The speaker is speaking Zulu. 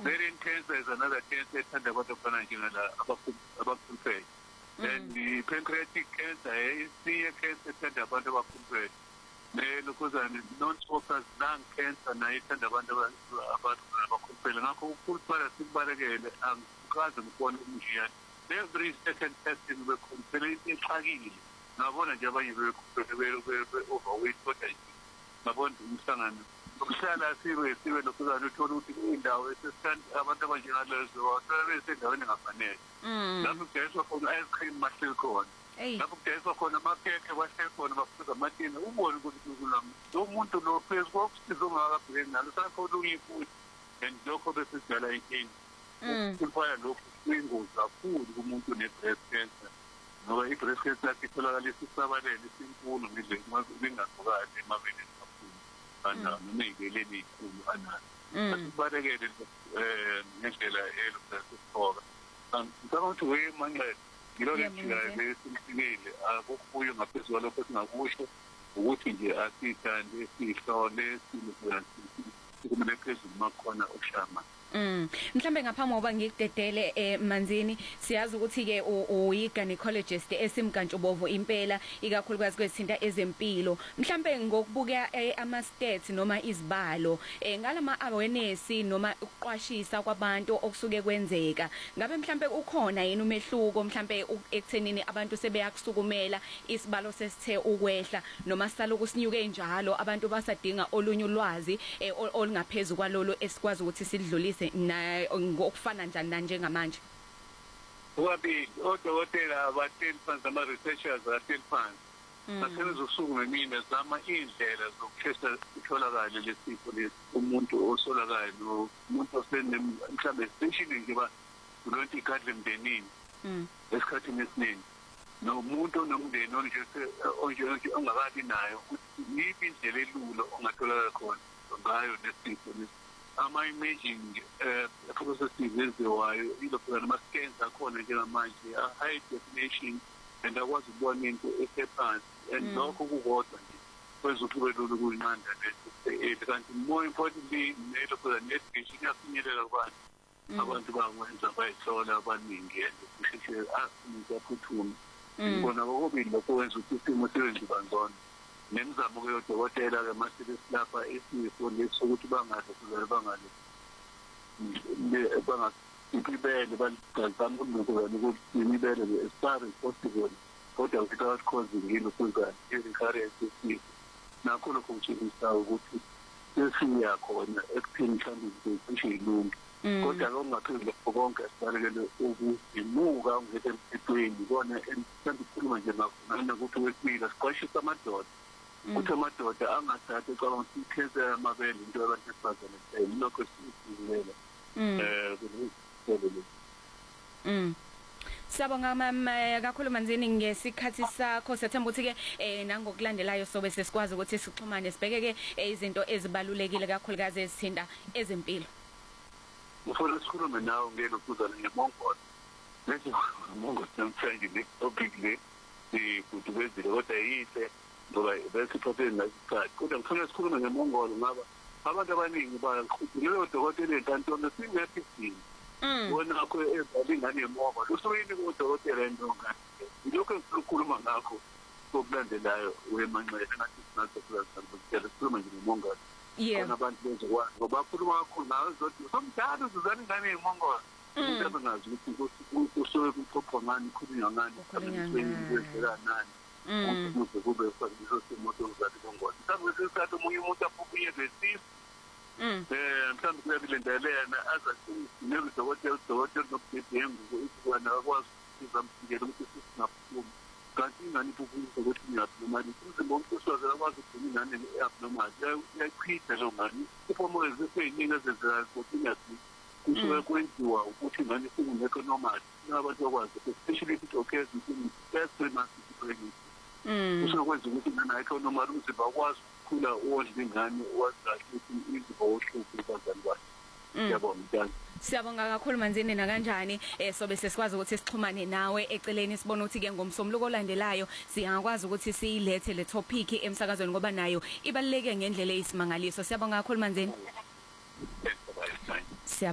Ovarian cancer is another cancer ethanda abantu abafana njengala abakhuluphele. And the pancreatic cancer is the cancer ethanda abantu abakhuluphele. Lokuzana non-smokers lung cancer nayo ethanda abantu abakhuluphele. Ngakho ukukhuluphela sikubalekele angikaze ngibone umnjiyana. Every second testing bekhuluphele ixakile. Ngabona nje abanye be-overweight kodwa ngabona umhlangano ukuhlala sibe lokuzana uthola ukuthi indawo abantu abanjengalezo sebesendaweni engafanele lapho kudayiswa khona ice cream bahleli khona lapho kudayiswa khona amakhekhe bahleli khona baphuza amatini ubone ukuthi lo muntu lo phezu kokusiza ongakabhekeni nalo sakhona uyifuthi and lokho bese sidala inkinga ukukhuluphala lokhu kuyingozi kakhulu kumuntu ne-breast cancer ngoba i-breast cancer yakhe itholakala isisabalele isinkulu ngingaqokade emabeleni kakhulu noma ey'beleni ey'khulu anayo asibalekele ngendlela elokuzasisikhoka ngicabanga ukuthi wemanxele ngilole njikayo lesimfikile akukubuye ngaphezu kwalokho esingakusho ukuthi nje asithande sihlole sikumele phezulu makhona okushama mhlambe ngaphambi kokuba ngikudedele Manzini siyazi ukuthi ke uyi-gynecologist esimkantshubovu impela ikakhulukazi kwesithinta ezempilo mhlambe ngokubuka ama-stats noma izibalo ngalama awareness noma ukuqwashisa kwabantu okusuke kwenzeka ngabe mhlambe ukhona yini umehluko mhlambe ekuthenini abantu sebeyakusukumela isibalo sesithe ukwehla noma saloku sinyuke njalo abantu basadinga olunye ulwazi olungaphezulu kwalolo esikwazi ukuthi sidlulise na ngokufana njengamanje Wabi odokotela abatheli phansi ama-researchers abatheli phansi basebenza usuku nemini zama iy'ndlela zokushesha itholakale lesifo lesi umuntu osolakale umuntu mhlawumbe especially nje kulonto igadle emndenini esikhathini esiningi nomuntu onomndeni ongakabi nayo ukuthi yiphi indlela elula ongatholakala khona ngayo lesifo lesi ama-imaging processes eziwayo ilokhu ama-scans akhona njengamanje high definition and akwazi ukubona into esephansi and lokho kukodwa nje kwenza ukuthi kube lula ukuyinqanda leso kanti more importantly nelokhu ne-education iyafinyelela kubantu abantu bangwenza bayihlola abaningi and kusheshe umuntu aphuthuma ngibona kokubili lokho kwenza ukuthi isimo sibenze bangcono nemizamo ke yodokotela ke masile silapha isifo lesokuthi bangahluzele bangasipibele bazama ukuthi imibele as far as possible kodwa without causing ilokuzana i-recurrence yesifo nakho lokho kutshengisa ukuthi sesiya khona ekupheni mhlawumbe cishe ilungi kodwa ke ungaphezulu lokho konke sibalekele ukuzimuka ungekho emthethweni kona mhlawumbe ukukhuluma nje ngakho ukuthi wesibili siqwashisa amadoda ukuthi amadoda angathathi ecabanga ukuthi ikhensa yamabele into yabantu besifazane lokho sikuzilela Siyabonga kakhulu Manzini ngesikhathi sakho sethemba ukuthi ke nangokulandelayo sobe sesikwazi ukuthi sixhumane sibheke ke izinto ezibalulekile kakhulukazi ezithinta ezempilo ufuna sikhulume nawe ngelokuzana ngemongolo bese umongo namhlanje le topic le sikudubezile kodwa yihle ngoba bese iphetheni nasikhathi kodwa ngifuna sikhulume ngemongolo ngaba abantu abaningi baqhubule udokotela enkantolo singephi isimo wona akho ezalingane emoba usoyini udokotela endonga lokho esikhuluma ngakho kokulandelayo wemanxele nathi sinazokulandela sikhuluma nje ngomongolo khona abantu bezokwazi ngoba bakhuluma kakhulu ngayo zothi somdala uzuzana ingane yemongolo ukuthi ngazi ukuthi usoye kuxoxwa ngani khulunywa ngani kwenzeka nani ukuze kube kwalizo semoto uzali ngongona mhlawumbe sesathi omunye umuntu aphuye lesifo mhlawumbe kuyabilendelena azadokotela nokudedembu ukubana akwazi ukuzamfikela ukuthi sisingaphuma kanti ingane iphuphuza ukuthi ingaphumali umzimba womntu usazela akwazi ukugcina ingane e-abnormal iyachitha leyo ngane ifomo ezifey'ningi ezenzekayo kodwa ingathi kusuke kwenziwa ukuthi ingane isingekho normal abantu bakwazi especially ukuthi occurs within first 3 months pregnancy kusuke kwenza ukuthi ingane ayikho normal umzimba akwazi ukukhula wondla ingane wazi kahle ukuthi izifo wohlupho abazali bakhe Siyabonga. Siyabonga kakhulu Manzini nakanjani sobe sesikwazi ukuthi sixhumane nawe eceleni sibone ukuthi ke ngomsombuluko olandelayo siyakwazi ukuthi siyilethe le topic emsakazweni ngoba nayo ibaluleke ngendlela eyisimangaliso. Siyabonga kakhulu Manzini.